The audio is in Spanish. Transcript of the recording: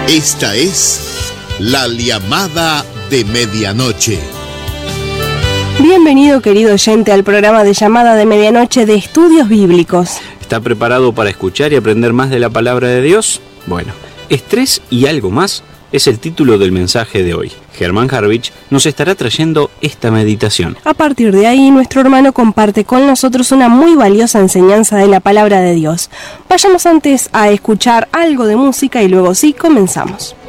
Esta es la llamada de medianoche. Bienvenido, querido oyente, al programa de llamada de medianoche de Estudios Bíblicos. ¿Está preparado para escuchar y aprender más de la palabra de Dios? Bueno, estrés y algo más es el título del mensaje de hoy. Germán Harvich nos estará trayendo esta meditación. A partir de ahí, nuestro hermano comparte con nosotros una muy valiosa enseñanza de la palabra de Dios. Vayamos antes a escuchar algo de música y luego sí comenzamos.